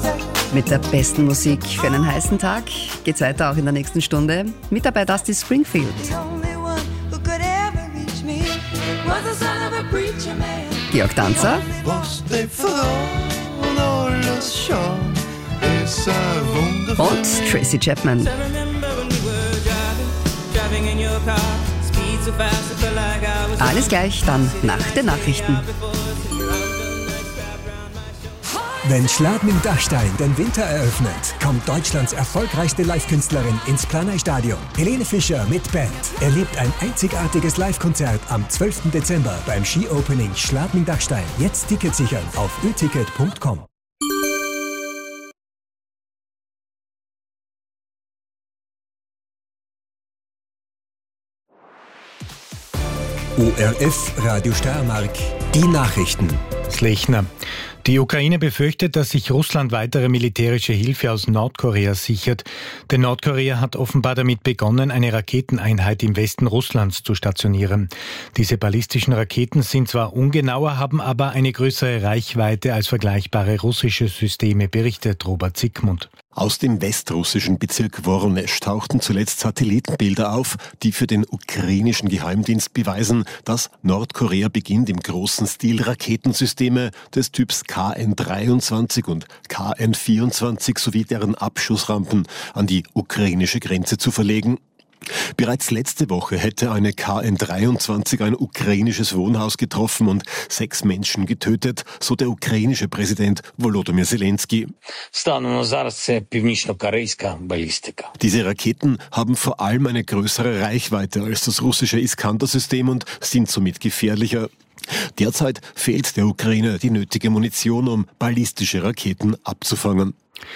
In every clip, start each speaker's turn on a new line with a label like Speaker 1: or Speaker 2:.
Speaker 1: Mit der besten Musik für einen heißen Tag geht's weiter auch in der nächsten Stunde. Mit dabei Dusty Springfield. Georg Danzer. Und Tracy Chapman. Alles gleich dann nach den Nachrichten.
Speaker 2: Wenn Schladming-Dachstein den Winter eröffnet, kommt Deutschlands erfolgreichste Live-Künstlerin ins Planei-Stadion. Helene Fischer mit Band erlebt ein einzigartiges Live-Konzert am 12. Dezember beim Ski-Opening Schladming-Dachstein. Jetzt Ticket sichern auf öticket.com. ORF Radio Steiermark, die Nachrichten.
Speaker 3: Slechner. Die Ukraine befürchtet, dass sich Russland weitere militärische Hilfe aus Nordkorea sichert. Denn Nordkorea hat offenbar damit begonnen, eine Raketeneinheit im Westen Russlands zu stationieren. Diese ballistischen Raketen sind zwar ungenauer, haben aber eine größere Reichweite als vergleichbare russische Systeme, berichtet Robert Sickmund.
Speaker 4: Aus dem westrussischen Bezirk Woronesch tauchten zuletzt Satellitenbilder auf, die für den ukrainischen Geheimdienst beweisen, dass Nordkorea beginnt, im großen Stil Raketensysteme des Typs KN-23 und KN-24 sowie deren Abschussrampen an die ukrainische Grenze zu verlegen. Bereits letzte Woche hätte eine KN-23 ein ukrainisches Wohnhaus getroffen und 6 Menschen getötet, so der ukrainische Präsident Volodymyr Zelensky. Diese Raketen haben vor allem eine größere Reichweite als das russische Iskander-System und sind somit gefährlicher. Derzeit fehlt der Ukraine die nötige Munition, um ballistische Raketen abzufangen.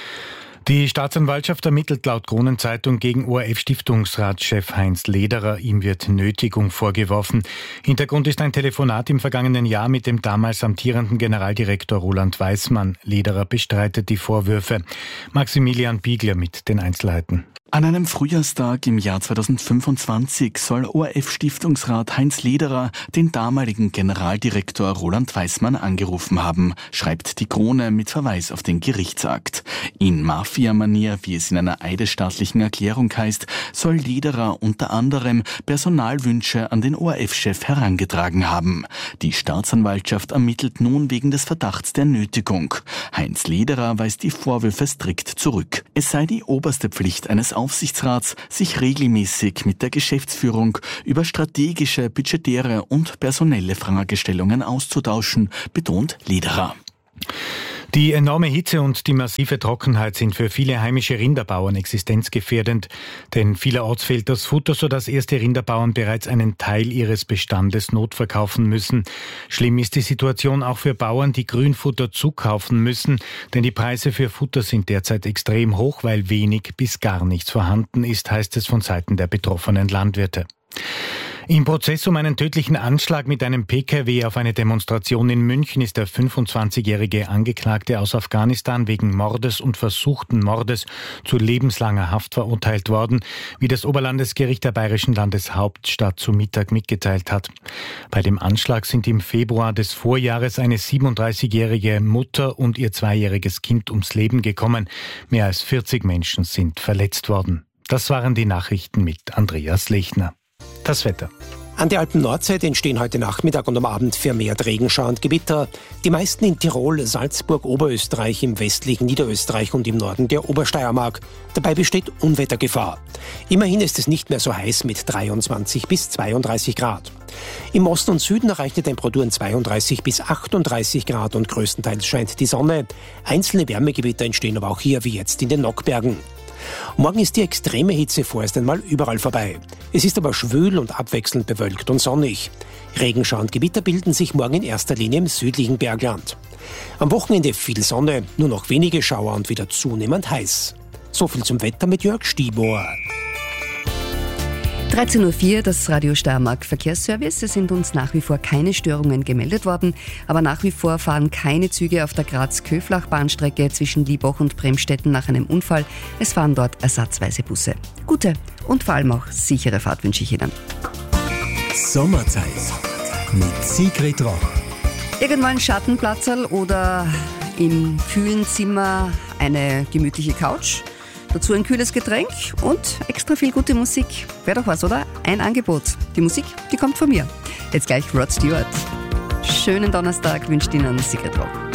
Speaker 3: Die Staatsanwaltschaft ermittelt laut Kronenzeitung gegen ORF-Stiftungsratschef Heinz Lederer. Ihm wird Nötigung vorgeworfen. Hintergrund ist ein Telefonat im vergangenen Jahr mit dem damals amtierenden Generaldirektor Roland Weismann. Lederer bestreitet die Vorwürfe. Maximilian Biegler mit den Einzelheiten.
Speaker 5: An einem Frühjahrstag im Jahr 2025 soll ORF-Stiftungsrat Heinz Lederer den damaligen Generaldirektor Roland Weismann angerufen haben, schreibt die Krone mit Verweis auf den Gerichtsakt. In Mafia-Manier, wie es in einer eidesstaatlichen Erklärung heißt, soll Lederer unter anderem Personalwünsche an den ORF-Chef herangetragen haben. Die Staatsanwaltschaft ermittelt nun wegen des Verdachts der Nötigung. Heinz Lederer weist die Vorwürfe strikt zurück. Es sei die oberste Pflicht eines Aufsichtsrats, sich regelmäßig mit der Geschäftsführung über strategische, budgetäre und personelle Fragestellungen auszutauschen, betont Lederer.
Speaker 3: Die enorme Hitze und die massive Trockenheit sind für viele heimische Rinderbauern existenzgefährdend, denn vielerorts fehlt das Futter, sodass erste Rinderbauern bereits einen Teil ihres Bestandes notverkaufen müssen. Schlimm ist die Situation auch für Bauern, die Grünfutter zukaufen müssen, denn die Preise für Futter sind derzeit extrem hoch, weil wenig bis gar nichts vorhanden ist, heißt es von Seiten der betroffenen Landwirte. Im Prozess um einen tödlichen Anschlag mit einem PKW auf eine Demonstration in München ist der 25-jährige Angeklagte aus Afghanistan wegen Mordes und versuchten Mordes zu lebenslanger Haft verurteilt worden, wie das Oberlandesgericht der Bayerischen Landeshauptstadt zu Mittag mitgeteilt hat. Bei dem Anschlag sind im Februar des Vorjahres eine 37-jährige Mutter und ihr 2-jähriges Kind ums Leben gekommen. Mehr als 40 Menschen sind verletzt worden. Das waren die Nachrichten mit Andreas Lechner. Das Wetter.
Speaker 6: An der Alpen-Nordseite entstehen heute Nachmittag und am Abend vermehrt Regenschauer und Gewitter. Die meisten in Tirol, Salzburg, Oberösterreich, im westlichen Niederösterreich und im Norden der Obersteiermark. Dabei besteht Unwettergefahr. Immerhin ist es nicht mehr so heiß mit 23 bis 32 Grad. Im Osten und Süden erreichen die Temperaturen 32 bis 38 Grad und größtenteils scheint die Sonne. Einzelne Wärmegewitter entstehen aber auch hier wie jetzt in den Nockbergen. Morgen ist die extreme Hitze vorerst einmal überall vorbei. Es ist aber schwül und abwechselnd bewölkt und sonnig. Regenschauer und Gewitter bilden sich morgen in erster Linie im südlichen Bergland. Am Wochenende viel Sonne, nur noch wenige Schauer und wieder zunehmend heiß. So viel zum Wetter mit Jörg Stiebohr.
Speaker 1: 13.04 Uhr, das Radio Steiermark Verkehrsservice. Es sind uns nach wie vor keine Störungen gemeldet worden, aber nach wie vor fahren keine Züge auf der Graz-Köflach-Bahnstrecke zwischen Liebach und Bremstetten nach einem Unfall. Es fahren dort ersatzweise Busse. Gute und vor allem auch sichere Fahrt wünsche ich Ihnen.
Speaker 2: Sommerzeit mit Sigrid Roch.
Speaker 1: Irgendwo ein Schattenplatzerl oder im kühlen Zimmer eine gemütliche Couch, dazu ein kühles Getränk und extra viel gute Musik. Wäre doch was, oder? Ein Angebot. Die Musik, die kommt von mir. Jetzt gleich Rod Stewart. Schönen Donnerstag wünscht Ihnen Sigrid Rock.